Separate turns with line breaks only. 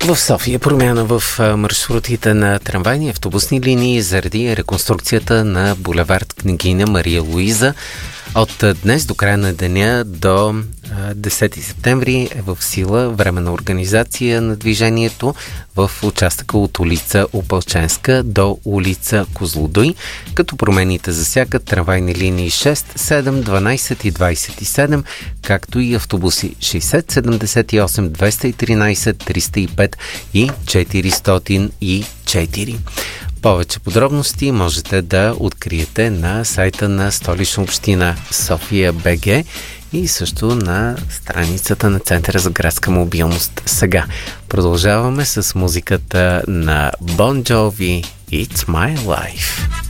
В София промяна в маршрутите на трамвайни и автобусни линии заради реконструкцията на булевард Княгиня Мария Луиза. От днес до края на деня до 10 септември е в сила временна организация на движението в участъка от улица Опалченска до улица Козлодуй, като промените засягат трамвайни линии 6, 7, 12 и 27, както и автобуси 60, 78, 213, 305 и 404. Повече подробности можете да откриете на сайта на Столична община София БГ и също на страницата на Центъра за градска мобилност. Сега продължаваме с музиката на Bon Jovi It's My Life.